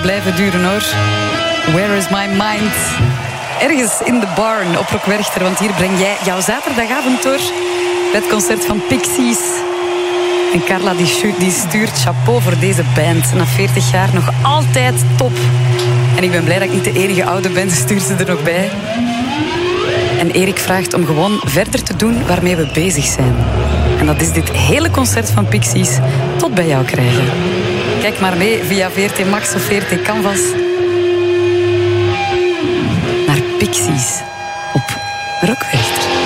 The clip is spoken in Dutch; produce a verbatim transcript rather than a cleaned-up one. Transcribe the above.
blijven duren hoor. Where is my mind? Ergens in de barn op Rock Werchter, want hier breng jij jouw zaterdagavond door bij het concert van Pixies. En Carla die, die stuurt chapeau voor deze band. Na veertig jaar nog altijd top. En ik ben blij dat ik niet de enige oude ben, stuurt ze er nog bij. En Erik vraagt om gewoon verder te doen waarmee we bezig zijn. En dat is dit hele concert van Pixies tot bij jou krijgen. Kijk maar mee via V R T Max of V R T Canvas naar Pixies op Rock Werchter.